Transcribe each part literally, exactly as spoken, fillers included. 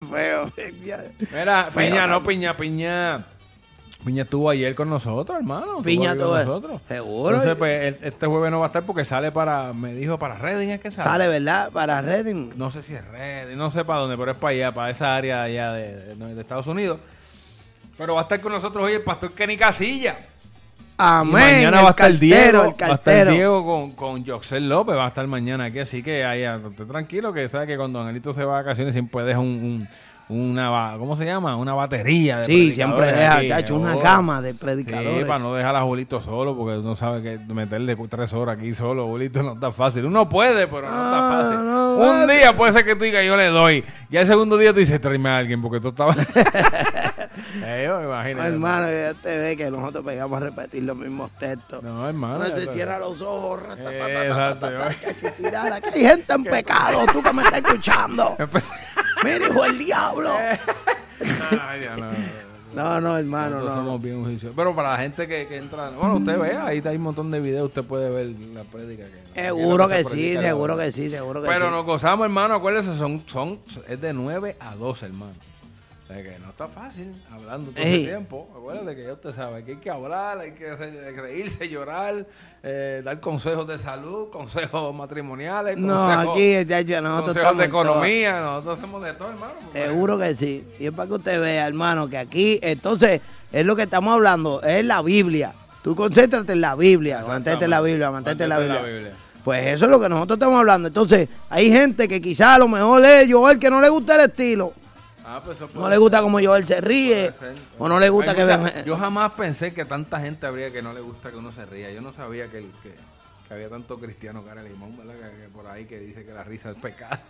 feo. Mira, Feo, Piña, no, no. Piña, Piña. Piña estuvo ayer con nosotros, hermano. Piña estuvo estuvo- con nosotros. seguro. Entonces, pues, el- este jueves no va a estar porque sale para, me dijo, para Reading, ¿es que sale? Sale, ¿verdad? Para Reading. No sé si es Reading, no sé para dónde, pero es para allá, para esa área allá de, de- de Estados Unidos. Pero va a estar con nosotros hoy el pastor Kenny Casilla. Y Amén. mañana el va a estar cartero, Diego, el va a estar cartero. Diego con, con Joxel López, va a estar mañana aquí, así que ahí, esté tranquilo, que sabe que cuando Angelito se va a vacaciones siempre deja un, un- una, ba- ¿cómo se llama? Una batería de Sí, siempre predicadores deja, aquí, chacho, una seguro. gama de Sí, predicadores. para no dejar a Julito solo, porque uno sabe que meterle tres horas aquí solo, Julito, no está fácil. Uno puede, pero no está Ah, fácil. no, Un vale. día puede ser que tú digas, yo le doy. Ya el segundo día tú dices, tráeme a alguien, porque tú estabas... eh, yo me imagino. No, hermano, ya te ve que nosotros pegamos a repetir los mismos textos. No, hermano. No, ya se te- cierra los ojos. Eh, exacto, yo- Que tirar, aquí hay gente en pecado, tú que me estás escuchando. Mira, hijo del diablo. Ay, ya, no, no, no. No, no, hermano, Nosotros no. somos bien juiciosos. Pero para la gente que, que entra, bueno, usted ve, ahí hay un montón de videos, usted puede ver la prédica. Que, Seguro que que se sí, predica seguro la- que sí, seguro que Pero sí. nos gozamos, hermano, acuérdense, son, son, es de nueve a doce, hermano. O sea que no está fácil hablando todo Ey. ese tiempo. Acuérdate que ya usted sabe que hay que hablar, hay que hacer, hay que reírse, llorar, eh, dar consejos de salud, consejos matrimoniales, No, consejos, aquí ya, ya nosotros consejos estamos de en todo. economía, nosotros hacemos de todo, hermano. porque- Seguro que sí. Y es para que usted vea, hermano, que aquí, entonces, es lo que estamos hablando, es la Biblia. Tú concéntrate en la Biblia, mantente en la Biblia, mantente en la Biblia. Pues eso es lo que nosotros estamos hablando. Entonces, hay gente que quizás a lo mejor es Joel que no le gusta el estilo. Ah, pues eso No puede le gusta ser. como Joel se ríe. Puede ser. O no le gusta Hay que mucha- vean. Yo jamás pensé que tanta gente habría que no le gusta que uno se ría. Yo no sabía que, el- que, que había tanto cristiano cara de limón, ¿verdad? Que, que por ahí que dice que la risa es pecado.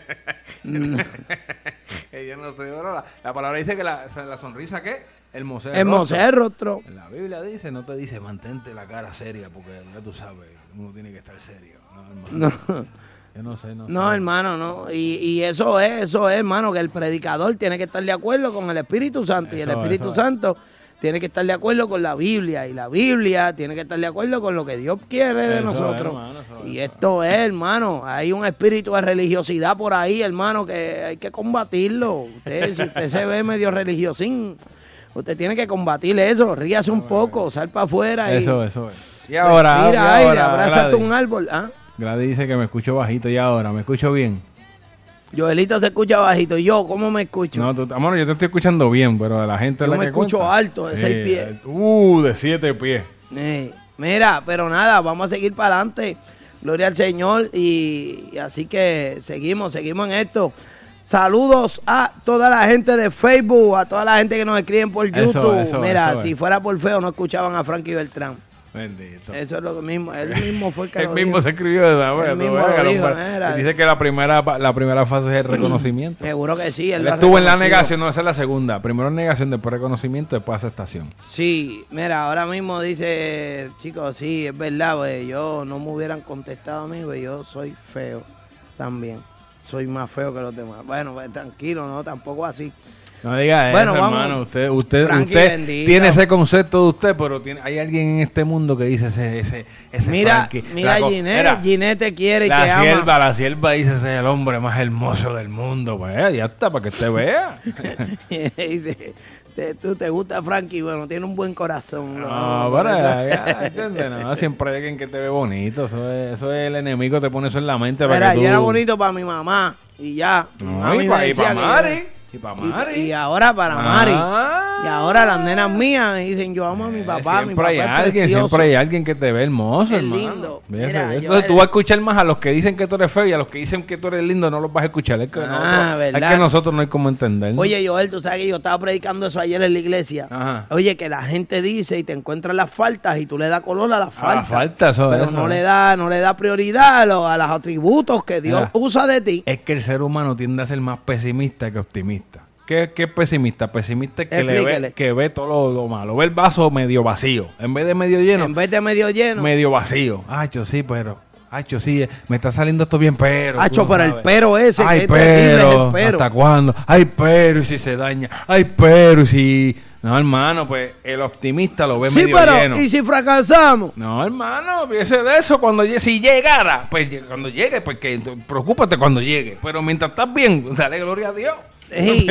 Que yo no sé, pero la, la palabra dice que la, la sonrisa, ¿qué? El moceo. El moceo rostro. En la Biblia dice, no te dice mantente la cara seria, porque ya tú sabes, uno tiene que estar serio. No, hermano. No, Yo no sé, no, no, sé. hermano, no. Y, y eso es, eso es, hermano, que el predicador tiene que estar de acuerdo con el Espíritu Santo. y el Eso, Espíritu eso es. Santo tiene que estar de acuerdo con la Biblia. Y la Biblia tiene que estar de acuerdo con lo que Dios quiere de Eso es, nosotros. hermano, eso es, y eso esto es, hermano. Hay un espíritu de religiosidad por ahí, hermano, que hay que combatirlo. Usted, si usted se ve medio religiosín, usted tiene que combatir eso. Ríase un poco, sal para afuera. y Eso, eso es. Y ahora, respira y aire, ahora, abrázate Gladys. un árbol. ¿Ah? Gladys dice que me escucho bajito y ahora, ¿me escucho bien? Joelito se escucha bajito. ¿Y yo cómo me escucho? No, tú, amor, yo te estoy escuchando bien, pero la gente es Yo la me que escucho cuenta. alto, de seis Eh, pies. Uh, de siete pies. Eh, mira, pero nada, vamos a seguir para adelante. Gloria al Señor. Y, y así que seguimos, seguimos en esto. Saludos a toda la gente de Facebook, a toda la gente que nos escriben por Eso, YouTube. eso, Mira, eso si es. fuera por feo, no escuchaban a Frankie Beltrán. Bendito. Eso es lo mismo. Él mismo fue el que Él lo mismo dijo. se escribió de esa Él mismo lo dijo, mira. Dice que la primera, la primera fase es el reconocimiento. Seguro que sí. Él Él lo ha estuvo en la reconocido. negación, no, esa es la segunda. Primero negación, después reconocimiento, después aceptación. Sí, mira, ahora mismo dice, chicos, sí, es verdad, pues yo no me hubieran contestado a mí, pues yo soy feo también. Soy más feo que los demás. Bueno, pues tranquilo, no, tampoco así. No diga Bueno, eso, vamos. hermano. Usted, usted, Frankie, usted bendito. tiene ese concepto de usted, pero tiene, hay alguien en este mundo que dice ese, ese, ese Mira, Frankie. mira, La co- Ginette, mira, Ginette te quiere y te la ama. sierva, la sierva dice ese es el hombre más hermoso del mundo. Pues ya está, para que usted vea. Dice, te- tú te gusta Frankie, bueno, tiene un buen corazón. No, pero ya, ya, ¿entiendes? No, siempre hay alguien que te ve bonito. Eso es, eso es el enemigo, te pone eso en la mente para Mira, que tú... yo era bonito para mi mamá y ya. Mi No, mami y me para decía que yo Mari. era- Y para Y- Mari. Y, ahora para Ah. Mari. Y ahora las nenas mías me dicen, yo amo a mi Eh, papá, mi siempre papá hay es alguien, precioso. siempre hay alguien que te ve hermoso, Es hermano. lindo. Fíjese Mira, de eso. yo Entonces, era- tú vas a escuchar más a los que dicen que tú eres feo y a los que dicen que tú eres lindo no los vas a escuchar. Es que, Ah, nosotros, ¿verdad? es que nosotros no hay como entender. ¿no? Oye, Joel, tú sabes que yo estaba predicando eso ayer en la iglesia. Ajá. Oye, que la gente dice y te encuentran las faltas y tú le das color a las A faltas. las faltas, eso, Pero eso, no ¿eh? le da, no le da prioridad a, los, a los atributos que Dios Mira. usa de ti. Es que el ser humano tiende a ser más pesimista que optimista. ¿Qué, qué es pesimista? Pesimista es que, le ve, Explíquele. que ve todo lo, lo malo. Ve el vaso medio vacío. En vez de medio lleno, En vez de medio lleno. medio vacío. Ay, yo sí, pero... Ay, yo sí, me está saliendo esto bien, pero... Hacho, tú no pero el sabes. pero ese, Ay, que es terrible, es pero, el pero. ¿hasta cuándo? Ay, pero, y si se daña. Ay, pero, y si... No, hermano, pues el optimista lo ve Sí, medio pero, lleno. ¿y si fracasamos? No, hermano, piense de eso. Cuando llegue, si llegara, pues lle- cuando llegue, pues que preocúpate cuando llegue. Pero mientras estás bien, dale gloria a Dios. Ey,